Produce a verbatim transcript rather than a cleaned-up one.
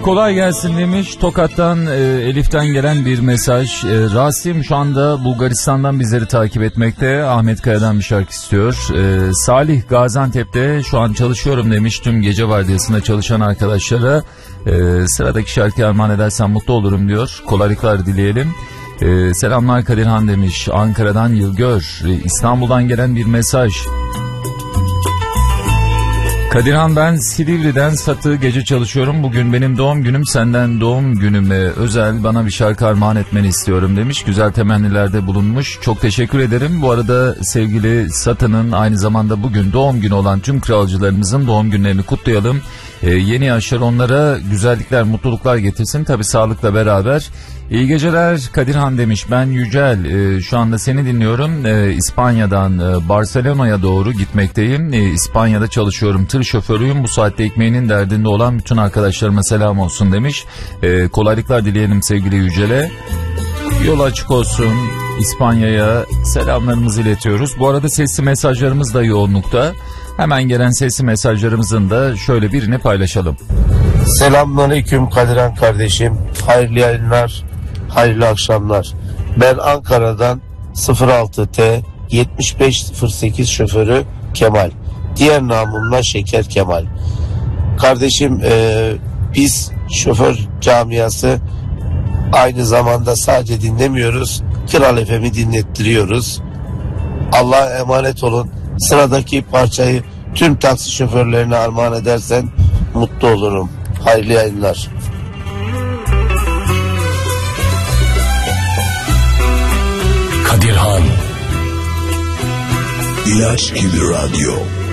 kolay gelsin demiş. Tokat'tan e, Elif'ten gelen bir mesaj. E, Rasim şu anda Bulgaristan'dan bizleri takip etmekte. Ahmet Kaya'dan bir şarkı istiyor. E, Salih Gaziantep'te şu an çalışıyorum demiş. Tüm gece vardiyasında çalışan arkadaşlara e, sıradaki şarkıyı armağan edersen mutlu olurum diyor. Kolaylıklar dileyelim. E, selamlar Kadirhan demiş. Ankara'dan Yılgör. E, İstanbul'dan gelen bir mesaj. Kadirhan, ben Silivri'den Satı gece çalışıyorum. Bugün benim doğum günüm, senden doğum günüme özel bana bir şarkı armağan etmeni istiyorum demiş. Güzel temennilerde bulunmuş. Çok teşekkür ederim. Bu arada sevgili Satı'nın aynı zamanda bugün doğum günü olan tüm kralcılarımızın doğum günlerini kutlayalım. Ee, yeni yaşlar onlara güzellikler, mutluluklar getirsin. Tabii sağlıkla beraber. İyi geceler Kadirhan demiş. Ben Yücel. Ee, şu anda seni dinliyorum. Ee, İspanya'dan e, Barcelona'ya doğru gitmekteyim. Ee, İspanya'da çalışıyorum. Tır şoförüyüm. Bu saatte ekmeğinin derdinde olan bütün arkadaşlarıma selam olsun demiş. Ee, kolaylıklar dileyelim sevgili Yücel'e. Yol açık olsun. İspanya'ya selamlarımızı iletiyoruz. Bu arada sesli mesajlarımız da yoğunlukta. Hemen gelen sesli mesajlarımızın da şöyle birini paylaşalım. Selamünaleyküm Kadirhan kardeşim. Hayırlı yayınlar, hayırlı akşamlar. Ben Ankara'dan sıfır altı T yetmiş beş sıfır sekiz şoförü Kemal. Diğer namımla Şeker Kemal. Kardeşim e, biz şoför camiası aynı zamanda sadece dinlemiyoruz, Kral F M'i dinlettiriyoruz. Allah'a emanet olun. Sıradaki parçayı tüm taksi şoförlerine armağan edersen mutlu olurum. Hayırlı yayınlar. Kadirhan İlaç gibi radyo.